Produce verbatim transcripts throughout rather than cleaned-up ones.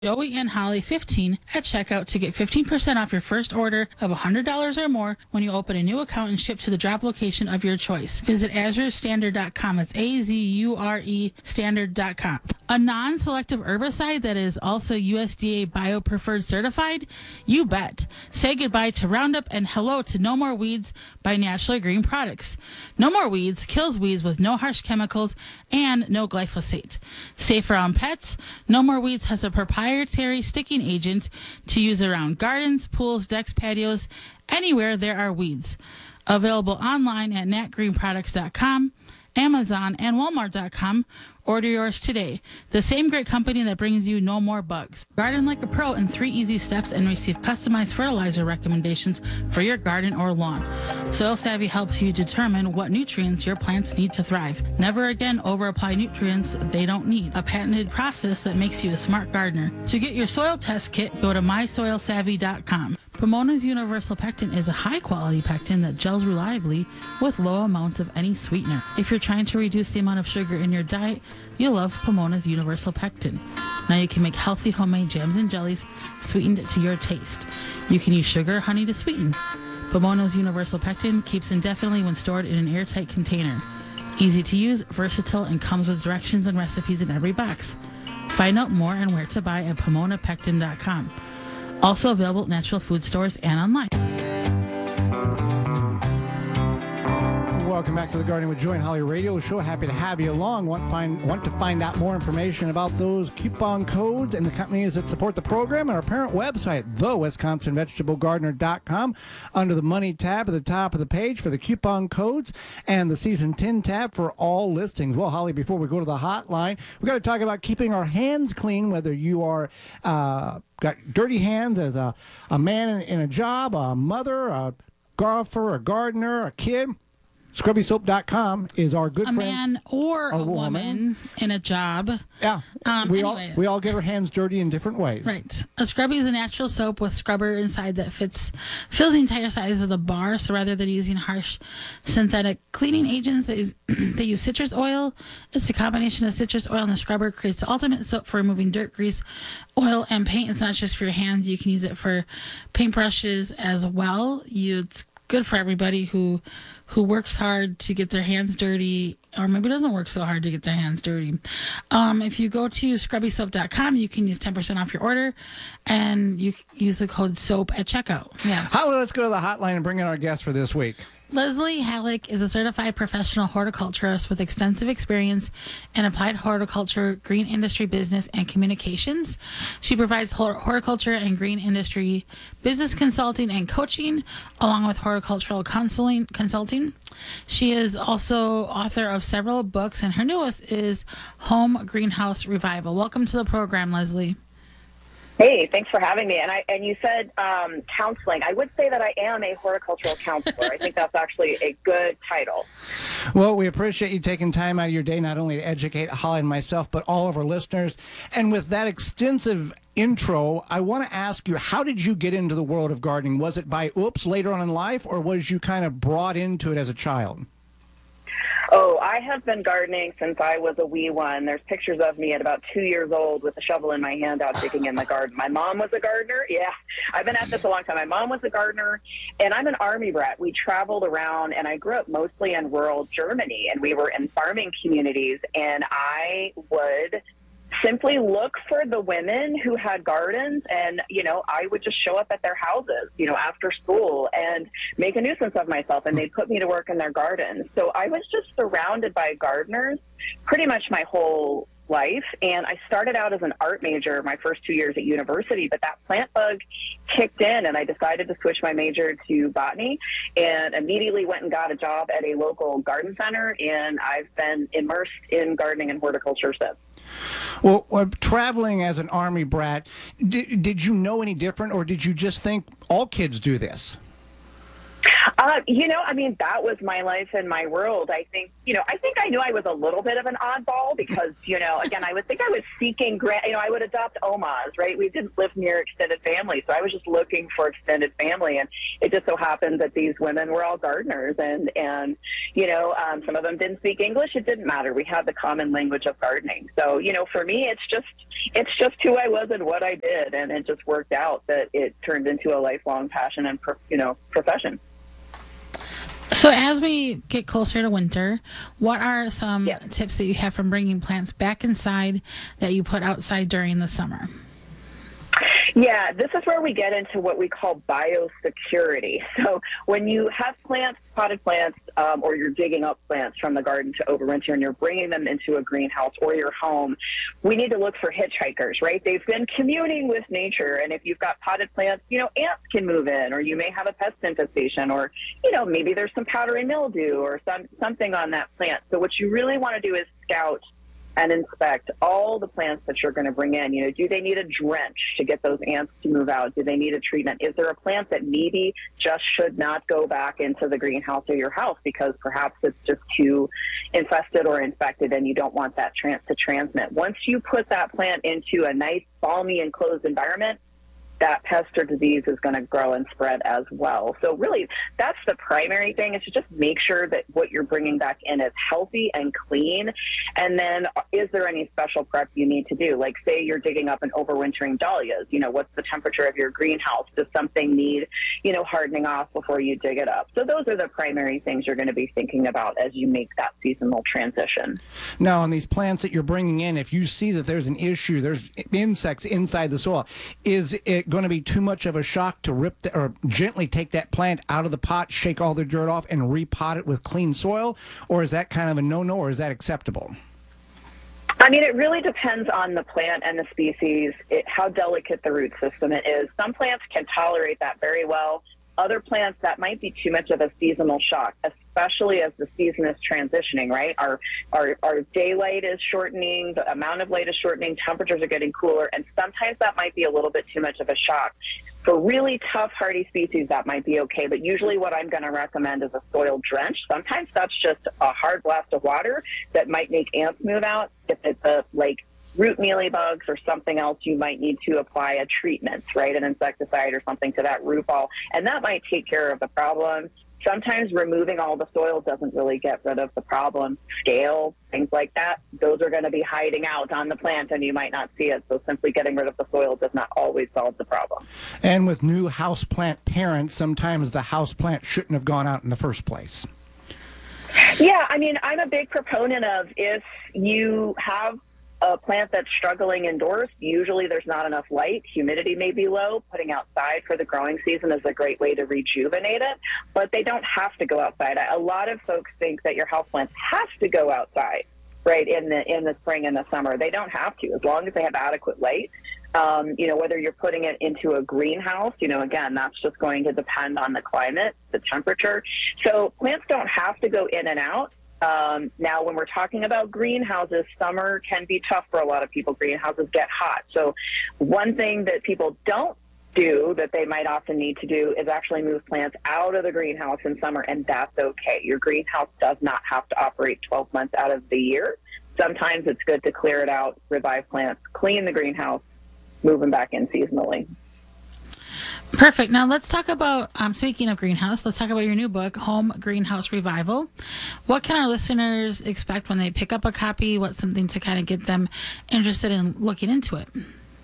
Joey and Holly fifteen at checkout to get fifteen percent off your first order of one hundred dollars or more when you open a new account and ship to the drop location of your choice. Visit azure standard dot com. That's A Z U R E standard dot com. A non-selective herbicide that is also U S D A Bio-Preferred certified? You bet. Say goodbye to Roundup and hello to No More Weeds by Naturally Green Products. No More Weeds kills weeds with no harsh chemicals and no glyphosate. Safe around pets, No More Weeds has a proprietary sticking agent to use around gardens, pools, decks, patios, anywhere there are weeds. Available online at nat green products dot com, Amazon, and walmart dot com. Order yours today. The same great company that brings you no more bugs. Garden like a pro in three easy steps and receive customized fertilizer recommendations for your garden or lawn. Soil Savvy helps you determine what nutrients your plants need to thrive. Never again over-apply nutrients they don't need. A patented process that makes you a smart gardener. To get your soil test kit, go to my soil savvy dot com. Pomona's Universal Pectin is a high-quality pectin that gels reliably with low amounts of any sweetener. If you're trying to reduce the amount of sugar in your diet, you'll love Pomona's Universal Pectin. Now you can make healthy homemade jams and jellies sweetened to your taste. You can use sugar or honey to sweeten. Pomona's Universal Pectin keeps indefinitely when stored in an airtight container. Easy to use, versatile, and comes with directions and recipes in every box. Find out more and where to buy at pomona pectin dot com. Also available at natural food stores and online. Welcome back to the Gardening with Joy and Holly radio show. Happy to have you along. Want, find, want to find out more information about those coupon codes and the companies that support the program and our parent website, the wisconsin vegetable gardener dot com. Under the Money tab at the top of the page for the coupon codes and the Season ten tab for all listings. Well, Holly, before we go to the hotline, we got to talk about keeping our hands clean, whether you are uh, got dirty hands as a, a man in, in a job, a mother, a golfer, a gardener, a kid. scrubby soap dot com is our good a friend. A man or a, a woman, woman in a job. Yeah. Um, we, anyway. all, we all get our hands dirty in different ways. Right. A scrubby is a natural soap with scrubber inside that fits fills the entire size of the bar. So rather than using harsh synthetic cleaning agents, they, they use citrus oil. It's a combination of citrus oil and the scrubber creates the ultimate soap for removing dirt, grease, oil, and paint. It's not just for your hands. You can use it for paintbrushes as well. You, it's good for everybody who who works hard to get their hands dirty, or maybe doesn't work so hard to get their hands dirty. Um, if you go to scrubby soap dot com, you can use ten percent off your order, and you use the code SOAP at checkout. Yeah. Holly, let's go to the hotline and bring in our guest for this week. Leslie Halleck is a certified professional horticulturist with extensive experience in applied horticulture, green industry business, and communications. She provides horticulture and green industry business consulting and coaching, along with horticultural counseling consulting. She is also author of several books, and her newest is Home Greenhouse Revival. Welcome to the program, Leslie. Hey, thanks for having me. And I and you said um, counseling. I would say that I am a horticultural counselor. I think that's actually a good title. Well, we appreciate you taking time out of your day not only to educate Holly and myself, but all of our listeners. And with that extensive intro, I want to ask you, how did you get into the world of gardening? Was it by oops later on in life, or was you kind of brought into it as a child? Oh, I have been gardening since I was a wee one. There's pictures of me at about two years old with a shovel in my hand out digging in the garden. My mom was a gardener. Yeah, I've been at this a long time. My mom was a gardener, and I'm an Army brat. We traveled around, and I grew up mostly in rural Germany, and we were in farming communities, and I would simply look for the women who had gardens, and, you know, I would just show up at their houses, you know, after school and make a nuisance of myself, and they'd put me to work in their gardens. So I was just surrounded by gardeners pretty much my whole life. And I started out as an art major my first two years at university, but that plant bug kicked in, and I decided to switch my major to botany, and immediately went and got a job at a local garden center, and I've been immersed in gardening and horticulture since. Well, uh, traveling as an Army brat, did, did you know any different, or did you just think all kids do this? Uh, you know, I mean, that was my life and my world. I think, you know, I think I knew I was a little bit of an oddball because, you know, again, I would think I was seeking grant, you know, I would adopt O M As, right? We didn't live near extended family. So I was just looking for extended family. And it just so happened that these women were all gardeners and, and, you know, um, some of them didn't speak English. It didn't matter. We had the common language of gardening. So, you know, for me, it's just, it's just who I was and what I did. And it just worked out that it turned into a lifelong passion and, you know, profession. So as we get closer to winter, what are some Yeah. tips that you have from bringing plants back inside that you put outside during the summer? Yeah, this is where we get into what we call biosecurity. So when you have plants, potted plants, um, or you're digging up plants from the garden to overwinter and you're bringing them into a greenhouse or your home, we need to look for hitchhikers, right? They've been communing with nature. And if you've got potted plants, you know, ants can move in, or you may have a pest infestation, or, you know, maybe there's some powdery mildew or some, something on that plant. So what you really want to do is scout and inspect all the plants that you're going to bring in. You know, do they need a drench to get those ants to move out? Do they need a treatment? Is there a plant that maybe just should not go back into the greenhouse or your house because perhaps it's just too infested or infected and you don't want that trans to transmit? Once you put that plant into a nice, balmy, enclosed environment, that pest or disease is going to grow and spread as well. So really, that's the primary thing, is to just make sure that what you're bringing back in is healthy and clean. And then is there any special prep you need to do? Like say you're digging up and overwintering dahlias, you know, what's the temperature of your greenhouse? Does something need, you know, hardening off before you dig it up? So those are the primary things you're going to be thinking about as you make that seasonal transition. Now, on these plants that you're bringing in, if you see that there's an issue, there's insects inside the soil, is it going to be too much of a shock to rip the, or gently take that plant out of the pot, shake all the dirt off, and repot it with clean soil? Or is that kind of a no-no, or is that acceptable? I mean, it really depends on the plant and the species, it, how delicate the root system it is. Some plants can tolerate that very well. Other plants, that might be too much of a seasonal shock, especially as the season is transitioning, right? Our, our, our daylight is shortening, the amount of light is shortening, temperatures are getting cooler, and sometimes that might be a little bit too much of a shock. For really tough, hardy species, that might be okay, but usually what I'm going to recommend is a soil drench. Sometimes that's just a hard blast of water that might make ants move out. If it's a, like, root mealybugs or something else, you might need to apply a treatment, right? An insecticide or something to that root ball, and that might take care of the problem. Sometimes removing all the soil doesn't really get rid of the problem. Scale, things like that, those are going to be hiding out on the plant and you might not see it. So simply getting rid of the soil does not always solve the problem. And with new houseplant parents, sometimes the houseplant shouldn't have gone out in the first place. Yeah, I mean, I'm a big proponent of, if you have a plant that's struggling indoors, usually there's not enough light, humidity may be low, putting outside for the growing season is a great way to rejuvenate it, but they don't have to go outside. A lot of folks think that your houseplants have to go outside, right, in the in the spring and the summer. They don't have to, as long as they have adequate light. Um, you know, whether you're putting it into a greenhouse, you know, again, that's just going to depend on the climate, the temperature. So plants don't have to go in and out. Um, now, when we're talking about greenhouses, summer can be tough for a lot of people. Greenhouses get hot. So one thing that people don't do that they might often need to do is actually move plants out of the greenhouse in summer, and that's okay. Your greenhouse does not have to operate twelve months out of the year. Sometimes it's good to clear it out, revive plants, clean the greenhouse, move them back in seasonally. Perfect. Now let's talk about, um, speaking of greenhouse, let's talk about your new book, Home Greenhouse Revival. What can our listeners expect when they pick up a copy? What's something to kind of get them interested in looking into it?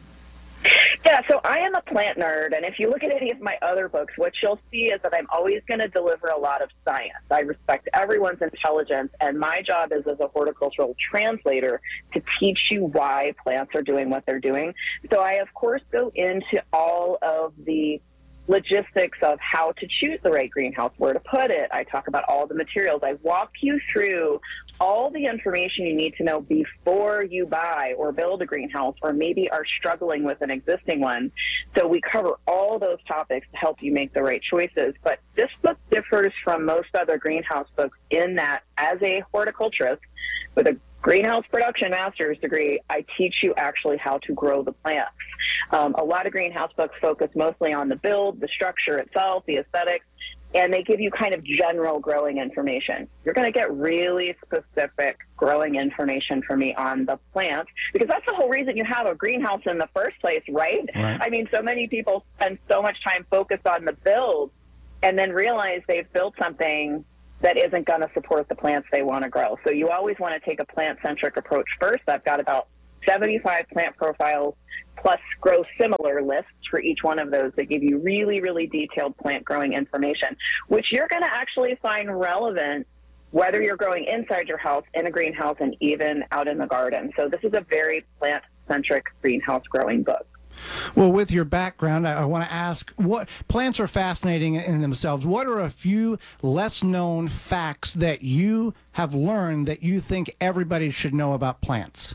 Yeah, so I am a plant nerd, and if you look at any of my other books, what you'll see is that I'm always going to deliver a lot of science. I respect everyone's intelligence, and my job is as a horticultural translator to teach you why plants are doing what they're doing. So I, of course, go into all of the logistics of how to choose the right greenhouse, where to put it. I talk about all the materials. I walk you through all the information you need to know before you buy or build a greenhouse, or maybe are struggling with an existing one. So we cover all those topics to help you make the right choices. But this book differs from most other greenhouse books in that, as a horticulturist with a greenhouse production master's degree, I teach you actually how to grow the plants. Um, a lot of greenhouse books focus mostly on the build, the structure itself, the aesthetics. and they give you kind of general growing information. You're going to get really specific growing information from me on the plant, because that's the whole reason you have a greenhouse in the first place, right? Right. I mean, so many people spend so much time focused on the build and then realize they've built something that isn't going to support the plants they want to grow. So you always want to take a plant-centric approach first. I've got about seventy-five plant profiles plus grow similar lists for each one of those that give you really, really detailed plant growing information, which you're going to actually find relevant whether you're growing inside your house, in a greenhouse, and even out in the garden. So this is a very plant-centric greenhouse growing book. Well, with your background, I, I want to ask, what plants are fascinating in themselves. What are a few less known facts that you have learned that you think everybody should know about plants?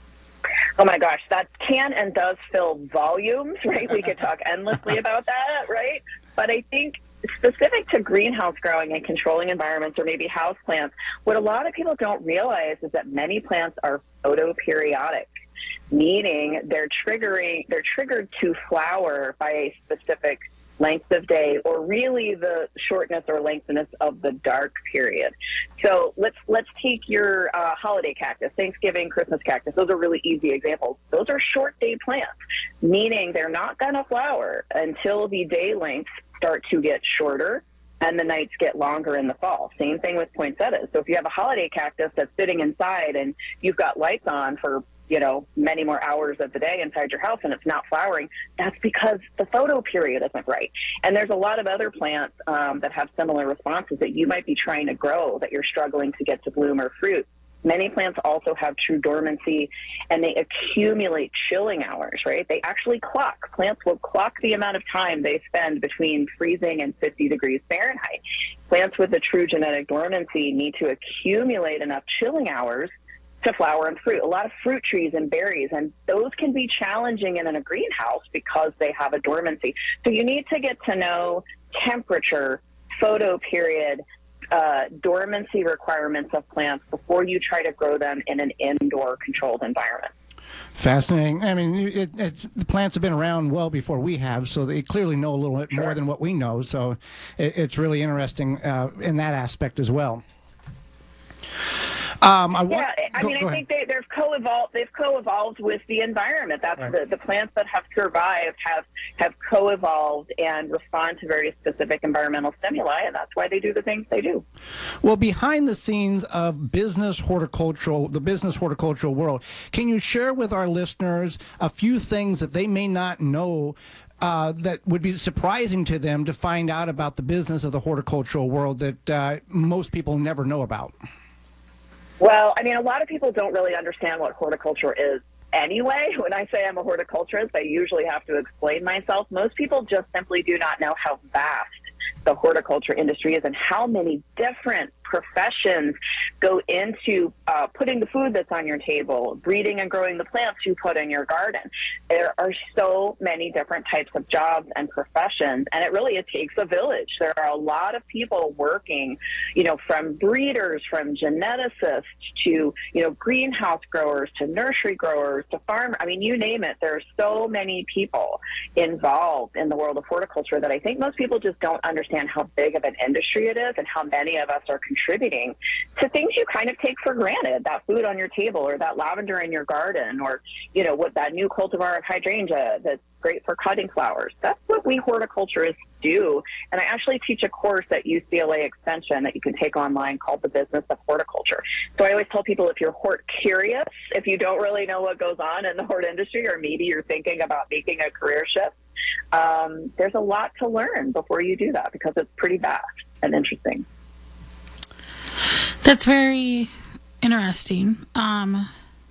Oh my gosh, that can and does fill volumes, right? We could talk endlessly about that, right? But I think specific to greenhouse growing and controlling environments, or maybe house plants, what a lot of people don't realize is that many plants are photoperiodic, meaning they're triggering, they're triggered to flower by a specific length of day, or really the shortness or lengthiness of the dark period. So let's let's take your uh, holiday cactus, Thanksgiving, Christmas cactus. Those are really easy examples. Those are short day plants, meaning they're not going to flower until the day lengths start to get shorter and the nights get longer in the fall. Same thing with poinsettias. So if you have a holiday cactus that's sitting inside and you've got lights on for you know, many more hours of the day inside your house and it's not flowering, that's because the photo period isn't right. And there's a lot of other plants um, that have similar responses that you might be trying to grow that you're struggling to get to bloom or fruit. Many plants also have true dormancy, and they accumulate chilling hours, right? They actually clock. Plants will clock the amount of time they spend between freezing and fifty degrees Fahrenheit. Plants with a true genetic dormancy need to accumulate enough chilling hours to flower and fruit. A lot of fruit trees and berries, and those can be challenging in a greenhouse because they have a dormancy. So you need to get to know temperature, photo period, uh, dormancy requirements of plants before you try to grow them in an indoor controlled environment. Fascinating. I mean, it, it's the plants have been around well before we have, so they clearly know a little bit Sure. more than what we know. So it, it's really interesting uh, in that aspect as well. Um, I want, yeah, I go, mean, go I think they, they've co-evolved. They've co-evolved with the environment. That's right. the, the plants that have survived have have co-evolved and respond to very specific environmental stimuli, and that's why they do the things they do. Well, behind the scenes of business horticultural, the business horticultural world, can you share with our listeners a few things that they may not know uh, that would be surprising to them to find out about the business of the horticultural world that uh, most people never know about? Well, I mean, a lot of people don't really understand what horticulture is anyway. When I say I'm a horticulturist, I usually have to explain myself. Most people just simply do not know how vast the horticulture industry is and how many different professions go into uh, putting the food that's on your table, breeding and growing the plants you put in your garden. There are so many different types of jobs and professions, and it really, it takes a village. There are a lot of people working, you know, from breeders, from geneticists to, you know, greenhouse growers to nursery growers to farm. I mean, you name it. There are so many people involved in the world of horticulture that I think most people just don't understand how big of an industry it is and how many of us are contributing to things you kind of take for granted, that food on your table or that lavender in your garden or, you know, what that new cultivar of hydrangea that's great for cutting flowers. That's what we horticulturists do. And I actually teach a course at U C L A Extension that you can take online called The Business of Horticulture. So I always tell people, if you're hort curious, if you don't really know what goes on in the hort industry, or maybe you're thinking about making a career shift, um, there's a lot to learn before you do that because it's pretty vast and interesting. That's very interesting. Um,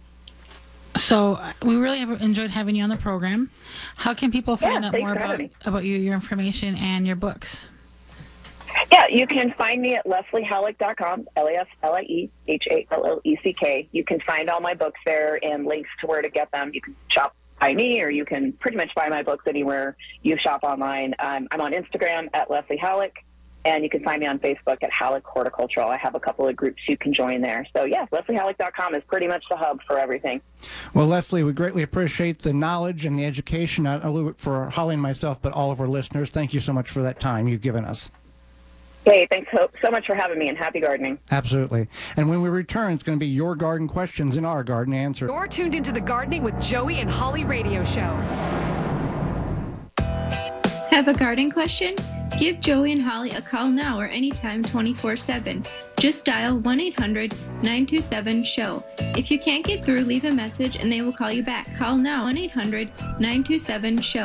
so we really have enjoyed having you on the program. How can people find Yeah, out thanks more for about, having me. about you, your information, and your books? Yeah, you can find me at leslie halleck dot com, L A S L I E H A L L E C K. You can find all my books there and links to where to get them. You can shop by me, or you can pretty much buy my books anywhere you shop online. Um, I'm on Instagram at Leslie Halleck, and you can find me on Facebook at Halleck Horticultural. I have a couple of groups you can join there. So, yeah, leslie halleck dot com is pretty much the hub for everything. Well, Leslie, we greatly appreciate the knowledge and the education, not only for Holly and myself, but all of our listeners. Thank you so much for that time you've given us. Hey, thanks so, so much for having me, and happy gardening. Absolutely. And when we return, it's going to be your garden questions in our garden answer. You're tuned into the Gardening with Joey and Holly radio show. Have a garden question? Give Joey and Holly a call now or anytime twenty-four seven. Just dial one eight hundred nine two seven S H O W. If you can't get through, leave a message and they will call you back. Call now one eight hundred nine two seven S H O W.